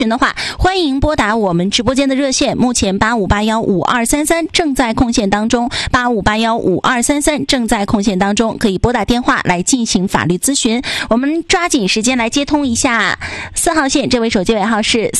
的话，欢迎拨打我们直播间的热线，目前85815233正在空线当中，85815233正在空线当中，可以拨打电话来进行法律咨询。我们抓紧时间来接通一下4号线，这位手机尾号是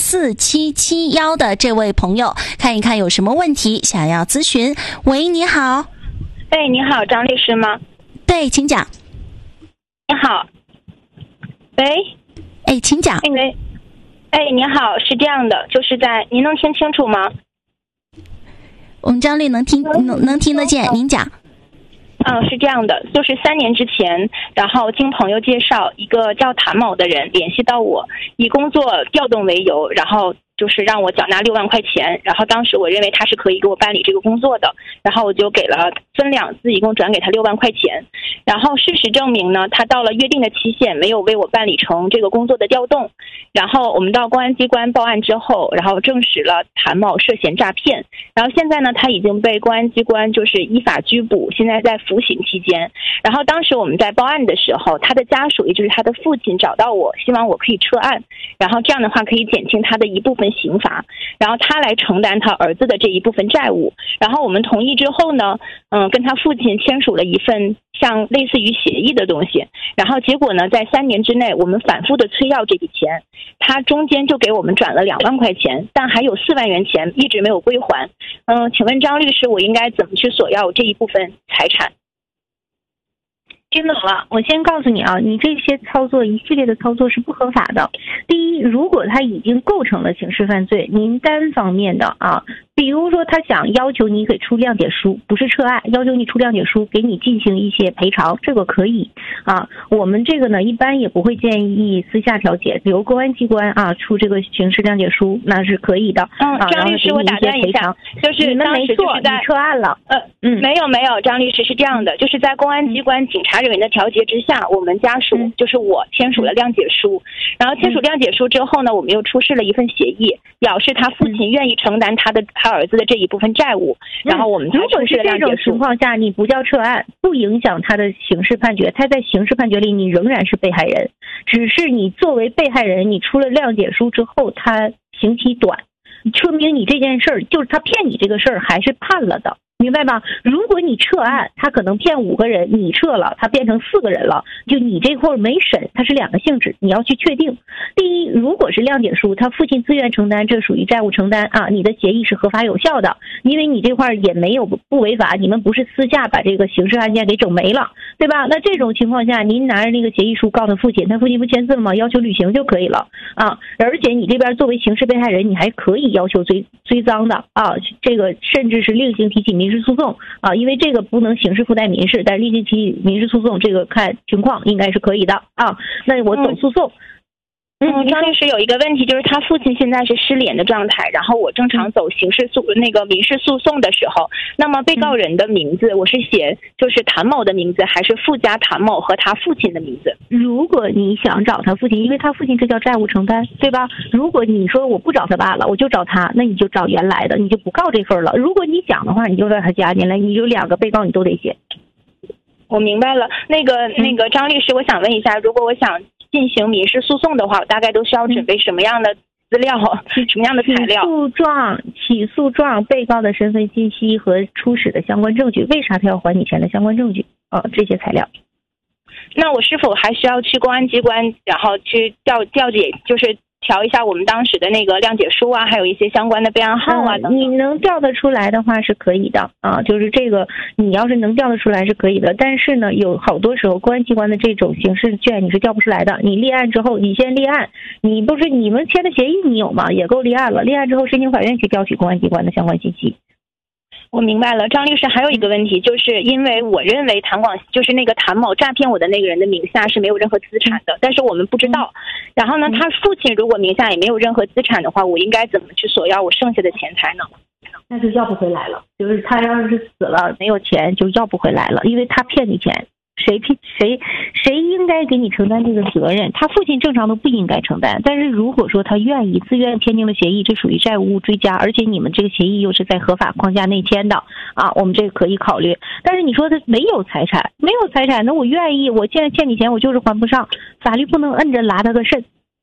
4771的这位朋友，看一看有什么问题想要咨询。喂，你好。 哎，你好，张律师吗？ 对，请讲。 你好。喂。 哎，请讲。 喂。哎，你好，是这样的，就是您能听清楚吗？ 我们张律能听得见，您讲。 是这样的，就是3年之前，然后经朋友介绍，一个叫谭某的人联系到我，以工作调动为由，然后就是让我缴纳6万块钱，然后当时我认为他是可以给我办理这个工作的，然后我就给了分2次，一共转给他6万块钱。然后事实证明呢，他到了约定的期限没有为我办理成这个工作的调动，然后我们到公安机关报案之后，然后证实了谭某涉嫌诈骗，然后现在呢他已经被公安机关就是依法拘捕，现在在服刑期间。然后当时我们在报案的时候，他的家属也就是他的父亲找到我，希望我可以撤案，然后这样的话可以减轻他的一部分刑罚，然后他来承担他儿子的这一部分债务。然后我们同意之后呢，跟他父亲签署了一份像类似于协议的东西，然后结果呢，在3年之内，我们反复的催要这笔钱，他中间就给我们转了2万块钱，但还有4万元钱一直没有归还。请问张律师，我应该怎么去索要这一部分财产？ 听懂了，我先告诉你啊，你这些操作一系列的操作是不合法的。第一，如果他已经构成了刑事犯罪，您单方面的比如说他想要求你给出谅解书，不是撤案，要求你出谅解书，给你进行一些赔偿，这个可以我们这个呢一般也不会建议私下调解，由公安机关出这个刑事谅解书，那是可以的。 张律师，我打断一下，就是你们没错，你撤案了。 没有，张律师是这样的，就是在公安机关警察人员的调解之下，我们家属就是我签署了谅解书，然后签署谅解书之后呢，我们又出示了一份协议，表示他父亲愿意承担他儿子的这一部分债务，然后我们才出示了谅解书。 如果是这种情况下，你不叫撤案，不影响他的刑事判决，他在刑事判决里你仍然是被害人，只是你作为被害人，你出了谅解书之后，他刑期短，说明你这件事儿就是他骗你这个事儿还是判了的。明白吧？如果你撤案，他可能骗5个人，你撤了，他变成4个人了，就你这块没审，它是2个性质，你要去确定。第一，如果是谅解书，他父亲自愿承担，这属于债务承担你的协议是合法有效的，因为你这块也没有不违法，你们不是私下把这个刑事案件给整没了，对吧？那这种情况下，您拿着那个协议书告他父亲，他父亲不签字了吗？要求履行就可以了而且你这边作为刑事被害人，你还可以要求追赃的这个甚至是另行提起民事诉讼因为这个不能刑事附带民事，但是另行提起民事诉讼这个看情况应该是可以的那我走诉讼。 张律师有一个问题，就是他父亲现在是失联的状态，然后我正常走民事诉讼的时候，那么被告人的名字我是写就是谭某的名字，还是附加谭某和他父亲的名字？ 如果你想找他父亲，因为他父亲这叫债务承担，对吧？如果你说我不找他爸了，我就找他，那你就找原来的，你就不告这份了。如果你想的话，你就把他加进来，你就2个被告你都得写。 我明白了。那个张律师，我想问一下，如果我想进行民事诉讼的话，我大概都需要准备什么样的资料什么样的材料？ 起诉状、被告的身份信息和初始的相关证据，为啥他要还你钱的相关证据这些材料。 那我是否还需要去公安机关，然后去调解，就是调一下我们当时的那个谅解书还有一些相关的备案号等等？ 你能调得出来的话是可以的就是这个你要是能调得出来是可以的，但是呢有好多时候公安机关的这种刑事卷你是调不出来的。你立案之后，你先立案，你不是你们签的协议你有吗？也够立案了，立案之后申请法院去调取公安机关的相关信息。 我明白了。张律师，还有一个问题，就是因为我认为就是那个谭某诈骗我的那个人的名下是没有任何资产的，但是我们不知道。然后呢，他父亲如果名下也没有任何资产的话，我应该怎么去索要我剩下的钱财呢？ 那就要不回来了，就是他要是死了没有钱就要不回来了，因为他骗你钱。谁应该给你承担这个责任？他父亲正常都不应该承担，但是如果说他愿意自愿签订了协议，这属于债务追加，而且你们这个协议又是在合法框架内签的我们这个可以考虑。但是你说他没有财产，那我愿意，我现在欠你钱我就是还不上，法律不能摁着拉他个肾。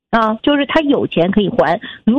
啊，就是他有钱可以还。如